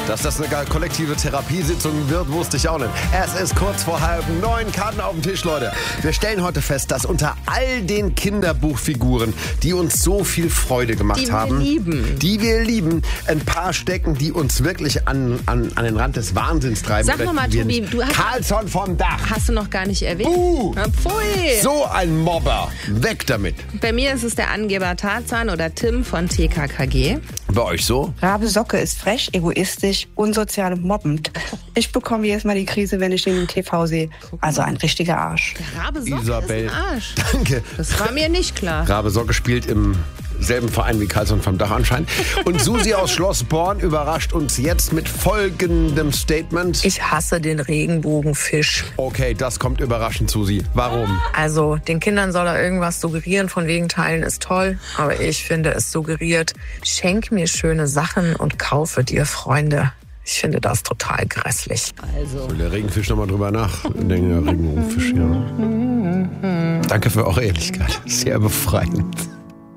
Dass das eine kollektive Therapiesitzung wird, wusste ich auch nicht. Es ist kurz vor 8:30, Karten auf dem Tisch, Leute. Wir stellen heute fest, dass unter all den Kinderbuchfiguren, die uns so viel Freude gemacht haben, die wir lieben, ein paar stecken, die uns wirklich an den Rand des Wahnsinns treiben. Sag nochmal, Tobi, du hast... Carlsson vom Dach. Hast du noch gar nicht erwähnt? Pfui. So ein Mobber. Weg damit. Bei mir ist es der Angeber Tarzan oder Tim von TKKG. Bei euch so? Rabe Socke ist frech, egoistisch, unsozial und mobbend. Ich bekomme jedes Mal die Krise, wenn ich ihn im TV sehe. Also ein richtiger Arsch. Der Rabe Socke Isabel, ist ein Arsch. Danke. Das war mir nicht klar. Rabe Socke spielt im selben Verein wie Carlsson vom Dach anscheinend. Und Susi aus Schloss Born überrascht uns jetzt mit folgendem Statement. Ich hasse den Regenbogenfisch. Okay, das kommt überraschend, Susi. Warum? Also, den Kindern soll er irgendwas suggerieren, von wegen Teilen ist toll. Aber ich finde, es suggeriert, schenk mir schöne Sachen und kaufe dir Freunde. Ich finde das total grässlich. Also. Der Regenfisch nochmal drüber nachdenken, der Regenbogenfisch, ja. Danke für eure Ehrlichkeit. Sehr befreiend.